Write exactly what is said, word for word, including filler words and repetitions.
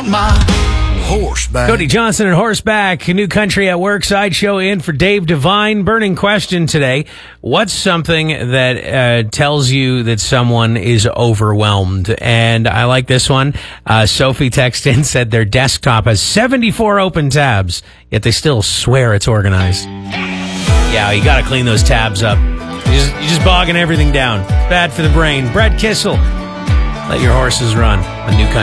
my horseback. Cody Johnson and Horseback, New Country at Work sideshow in for Dave Devine. Burning question today. What's something that uh, tells you that someone is overwhelmed? And I like this one. Uh, Sophie texted in, said their desktop has seventy-four open tabs, yet they still swear it's organized. Yeah, you got to clean those tabs up. You're just, you're just bogging everything down. Bad for the brain. Brett Kissel, let your horses run. A New Country.